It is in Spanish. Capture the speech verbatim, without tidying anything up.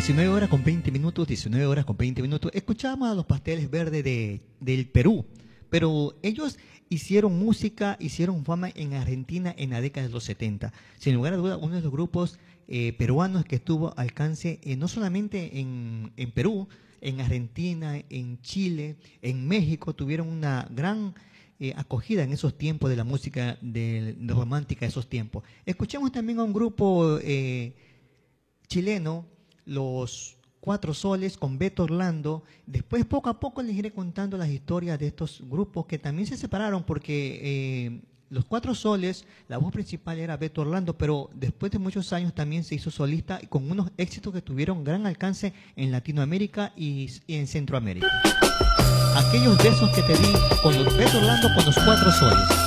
diecinueve horas con veinte minutos, diecinueve horas con veinte minutos. Escuchábamos a los Pasteles Verdes de, del Perú, pero ellos hicieron música, hicieron fama en Argentina en la década de los setenta. Sin lugar a dudas, uno de los grupos eh, peruanos que tuvo alcance eh, no solamente en, en Perú, en Argentina, en Chile, en México, tuvieron una gran eh, acogida en esos tiempos de la música de, de romántica de esos tiempos. Escuchemos también a un grupo eh, chileno, Los Cuatro Soles, con Beto Orlando. Después, poco a poco, les iré contando las historias de estos grupos que también se separaron porque eh, Los Cuatro Soles, la voz principal era Beto Orlando, pero después de muchos años también se hizo solista con unos éxitos que tuvieron gran alcance en Latinoamérica y, y en Centroamérica. Aquellos besos que te di con los Beto Orlando, con Los Cuatro Soles.